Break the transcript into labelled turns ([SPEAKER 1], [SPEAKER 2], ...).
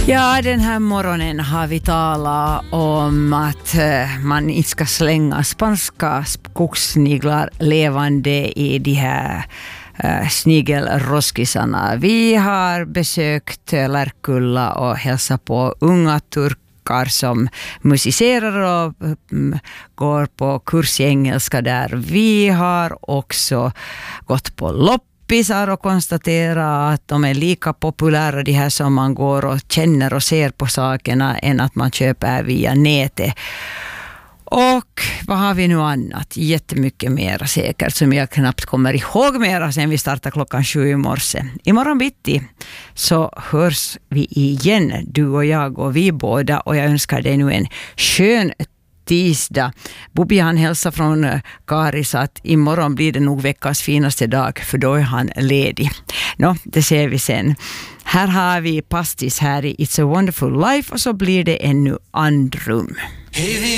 [SPEAKER 1] Ja, den här morgonen har vi talat om att man inte ska slänga spanska skogssniglar levande i de här snigelroskisarna. Vi har besökt Lärkulla och hälsat på unga turkar som musicerar och går på kurs i engelska där. Vi har också gått på loppisar och konstatera att de är lika populära de här som man går och känner och ser på sakerna än att man köper via nätet. Och vad har vi nu annat? Jättemycket mera säkert som jag knappt kommer ihåg mera sen vi startade 7:00 i morse. Imorgon bitti så hörs vi igen, du och jag och vi båda, och jag önskar dig nu en skön tisdag. Bobby han hälsar från Karis att imorgon blir det nog veckans finaste dag för då är han ledig. Det ser vi sen. Här har vi Pastis här i It's a Wonderful Life och så blir det ännu andrum.